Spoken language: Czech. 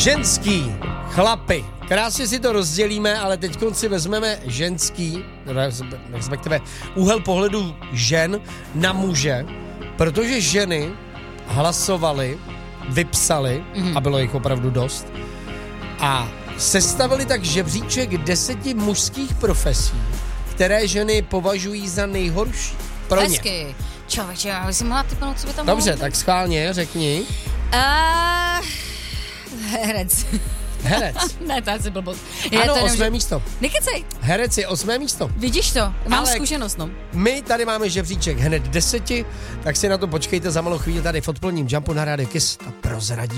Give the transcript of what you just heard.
Ženský, chlapy. Krásně si to rozdělíme, ale teď si vezmeme ženský, respektive úhel pohledu žen na muže, protože ženy hlasovaly, vypsali, a bylo jich opravdu dost, a sestavili tak žebříček 10 mužských profesí, které ženy považují za nejhorší. Pro ně. Hezky. Čověče, já bych si mohla typnout, co by tam Dobře, mohlo tak schválně, řekni. Herec. Herec. Ne, to je asi blbost. Ano, 8. místo. Nekecej. Herec je 8. místo. Vidíš to? Mám Ale zkušenost, no. My tady máme žebříček hned 10, tak si na to počkejte za malou chvíli tady v odpoledním Jumpu na Rádiu Kiss a prozradí.